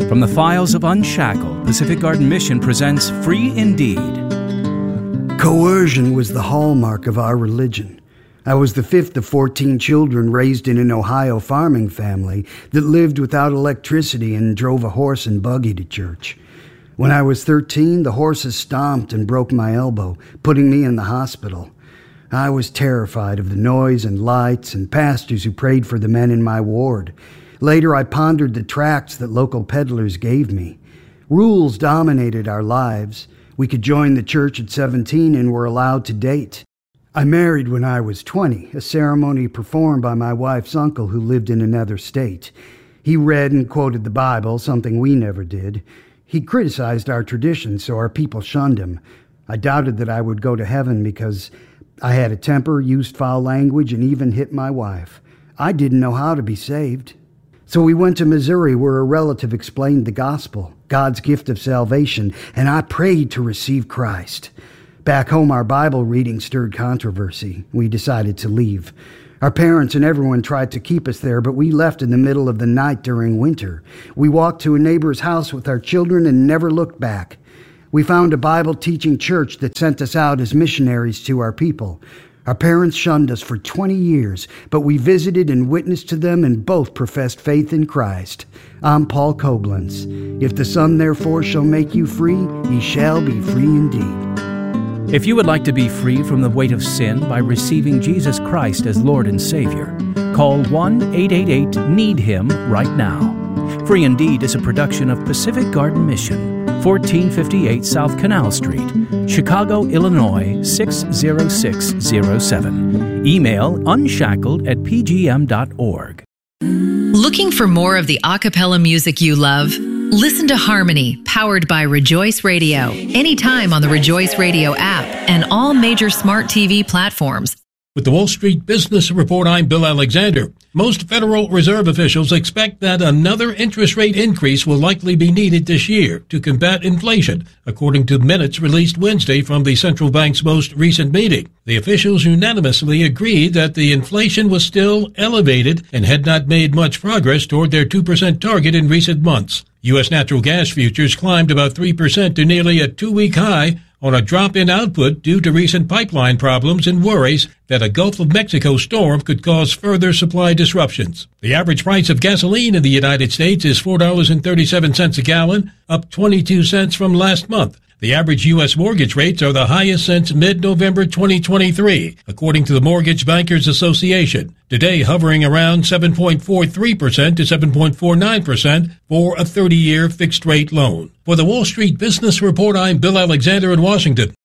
From the files of Unshackled, Pacific Garden Mission presents Free Indeed. Coercion was the hallmark of our religion. I was the fifth of 14 children raised in an Ohio farming family that lived without electricity and drove a horse and buggy to church. When I was 13, the horses stomped and broke my elbow, putting me in the hospital. I was terrified of the noise and lights and pastors who prayed for the men in my ward. Later, I pondered the tracts that local peddlers gave me. Rules dominated our lives. We could join the church at 17 and were allowed to date. I married when I was 20, a ceremony performed by my wife's uncle who lived in another state. He read and quoted the Bible, something we never did. He criticized our traditions, so our people shunned him. I doubted that I would go to heaven because I had a temper, used foul language, and even hit my wife. I didn't know how to be saved. So we went to Missouri where a relative explained the gospel, God's gift of salvation, and I prayed to receive Christ. Back home, our Bible reading stirred controversy. We decided to leave. Our parents and everyone tried to keep us there, but we left in the middle of the night during winter. We walked to a neighbor's house with our children and never looked back. We found a Bible-teaching church that sent us out as missionaries to our people. Our parents shunned us for 20 years, but we visited and witnessed to them and both professed faith in Christ. I'm Paul Koblenz. If the Son therefore shall make you free, ye shall be free indeed. If you would like to be free from the weight of sin by receiving Jesus Christ as Lord and Savior, call 1-888-NEED-HIM right now. Free Indeed is a production of Pacific Garden Mission, 1458 South Canal Street, Chicago, Illinois 60607. Email unshackled@pgm.org. Looking for more of the a cappella music you love? Listen to Harmony, powered by Rejoice Radio, anytime on the Rejoice Radio app and all major smart TV platforms. With the Wall Street Business Report, I'm Bill Alexander. Most Federal Reserve officials expect that another interest rate increase will likely be needed this year to combat inflation, according to minutes released Wednesday from the central bank's most recent meeting. The officials unanimously agreed that the inflation was still elevated and had not made much progress toward their 2% target in recent months. U.S. natural gas futures climbed about 3% to nearly a two-week high on a drop in output due to recent pipeline problems and worries that a Gulf of Mexico storm could cause further supply disruptions. The average price of gasoline in the United States is $4.37 a gallon, up 22 cents from last month. The average U.S. mortgage rates are the highest since mid-November 2023, according to the Mortgage Bankers Association, today hovering around 7.43% to 7.49% for a 30-year fixed-rate loan. For the Wall Street Business Report, I'm Bill Alexander in Washington.